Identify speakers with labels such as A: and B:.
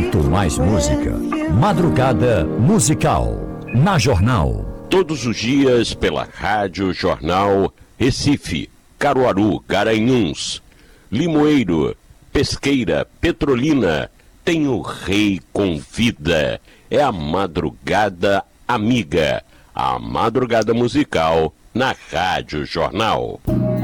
A: muito mais música. Madrugada Musical, na Jornal.
B: Todos os dias pela Rádio Jornal Recife, Caruaru, Garanhuns, Limoeiro, Pesqueira, Petrolina. Tem o Rei Convida. É a Madrugada Amiga. A Madrugada Musical na Rádio Jornal.